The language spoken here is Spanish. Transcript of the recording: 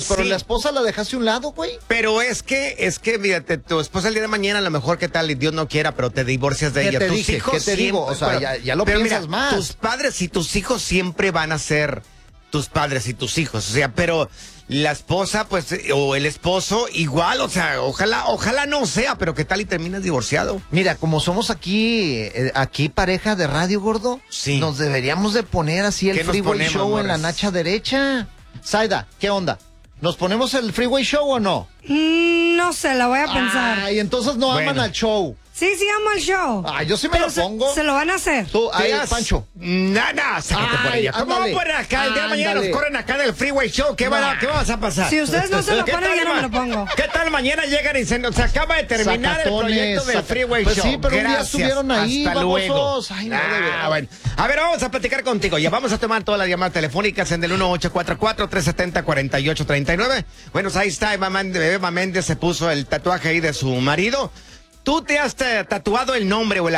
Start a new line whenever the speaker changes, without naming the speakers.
pero
Sí.
la esposa la dejaste a un lado, güey.
Pero es que, fíjate, tu esposa el día de mañana, a lo mejor, ¿qué tal? Y Dios no quiera, pero te divorcias de
¿Qué
ella.
te
Tus
dije?
hijos
¿Qué te digo? O sea, ya lo
pero
piensas
mira,
más.
Tus padres y tus hijos siempre van a ser tus padres y tus hijos. O sea, pero la esposa, pues, o el esposo, igual, o sea, ojalá no sea, pero ¿qué tal y terminas divorciado?
Mira, como somos aquí pareja de radio, gordo,
Sí.
nos deberíamos de poner así el
¿Qué nos
Freeway
ponemos,
Show en la
Morris?
nacha derecha. Zaida, ¿qué onda? ¿Nos ponemos el Freeway Show o no?
No sé, la voy a pensar.
Ay, entonces no aman
Bueno.
al show.
Sí, amo el show.
Ay, yo sí me
Pero
lo pongo.
Se lo van a hacer.
Tú, ay,
Veas,
Pancho.
Nada, sácate por
Ay,
ella. ¿Cómo
ándale.
vamos por acá? El día de mañana nos
Ándale.
corren acá del Freeway Show. ¿Qué vas a pasar?
Si ustedes no se lo
¿Qué
ponen,
tal,
yo no me
ma?
lo pongo.
¿Qué tal mañana llegan y se acaba de terminar el proyecto del Freeway
Pues
Show?
sí, pero un día
Gracias.
estuvieron ahí,
Hasta luego.
babosos. Ay, no, de veras.
Bueno. A ver, vamos a platicar contigo. Ya vamos a tomar todas las llamadas telefónicas en el 1844-370-4839. Bueno, ahí está Eva Méndez se puso el tatuaje ahí de su marido. ¿Tú te has tatuado el nombre o el